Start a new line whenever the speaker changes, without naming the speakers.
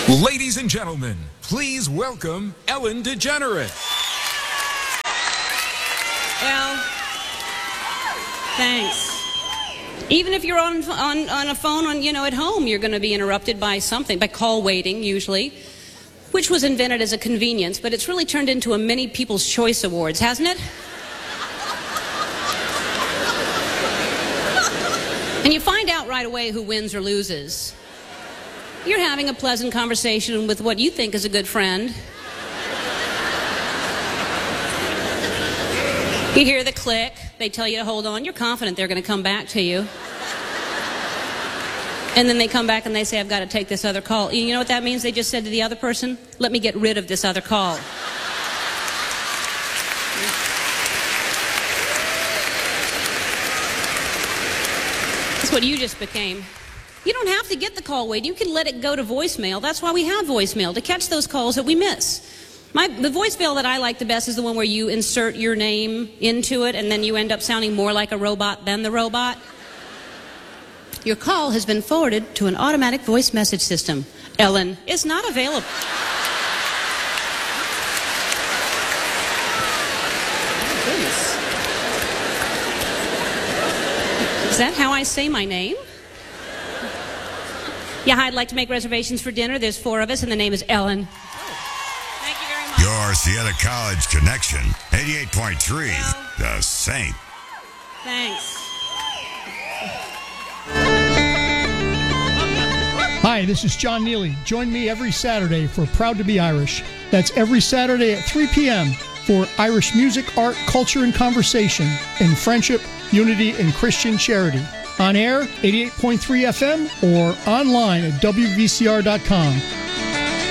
Ladies and gentlemen, please welcome Ellen DeGeneres.
Well, thanks. Even if you're on a phone at home, you're going to be interrupted by something, by call waiting usually, which was invented as a convenience, but it's really turned into a mini People's Choice Awards, hasn't it? And you find out right away who wins or loses. You're having a pleasant conversation with what you think is a good friend. You hear the click. They tell you to hold on. You're confident they're going to come back to you. And then they come back and they say, I've got to take this other call. You know what that means? They just said to the other person, let me get rid of this other call. That's what you just became. You don't have to get the call wait. You can let it go to voicemail. That's why we have voicemail, to catch those calls that we miss. The voicemail that I like the best is the one where you insert your name into it and then you end up sounding more like a robot than the robot. Your call has been forwarded to an automatic voice message system. Ellen is not available. Oh, goodness. Is that how I say my name? Yeah, I'd like to make reservations for dinner. There's 4 of us, and the name is Ellen. Oh, thank you very much.
Your Siena College Connection, 88.3, The Saint.
Thanks.
Hi, this is John Neely. Join me every Saturday for Proud to be Irish. That's every Saturday at 3 p.m. for Irish music, art, culture, and conversation in friendship, unity, and Christian charity. On air, 88.3 FM, or online at WVCR.com.